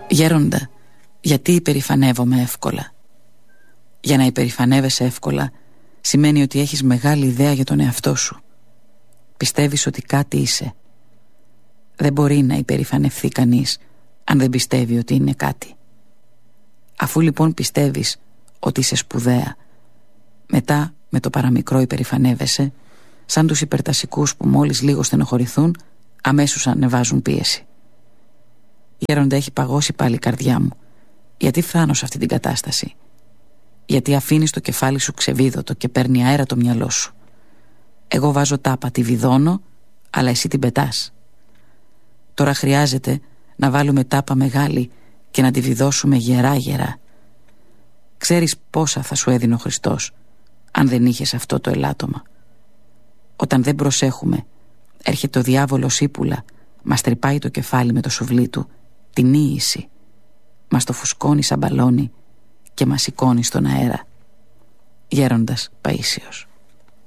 Γέροντα, γιατί υπερηφανεύομαι εύκολα? Για να υπερηφανεύεσαι εύκολα σημαίνει ότι έχεις μεγάλη ιδέα για τον εαυτό σου. Πιστεύεις ότι κάτι είσαι. Δεν μπορεί να υπερηφανευθεί κανείς αν δεν πιστεύει ότι είναι κάτι. Αφού λοιπόν πιστεύεις ότι είσαι σπουδαία, μετά με το παραμικρό υπερηφανεύεσαι, σαν τους υπερτασικούς που μόλις λίγο στενοχωρηθούν αμέσως ανεβάζουν πίεση. Γέροντα, έχει παγώσει πάλι η καρδιά μου. Γιατί φτάνω σε αυτή την κατάσταση? Γιατί αφήνεις το κεφάλι σου ξεβίδωτο και παίρνει αέρα το μυαλό σου. Εγώ βάζω τάπα, τη βιδώνω, αλλά εσύ την πετάς. Τώρα χρειάζεται να βάλουμε τάπα μεγάλη και να τη βιδώσουμε γερά γερά. Ξέρεις πόσα θα σου έδινε ο Χριστός αν δεν είχες αυτό το ελάττωμα? Όταν δεν προσέχουμε, έρχεται ο διάβολος ύπουλα, μας τρυπάει το κεφάλι με το σουβλί του, την ίηση, μας το φουσκώνει σαν μπαλόνι και μας σηκώνει στον αέρα. Γέροντας Παΐσιος.